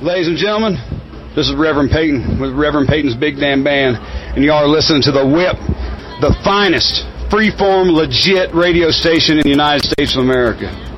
Ladies and gentlemen, this is Reverend Peyton with Reverend Peyton's Big Damn Band, and y'all are listening to The Whip, the finest, freeform, legit radio station in the United States of America.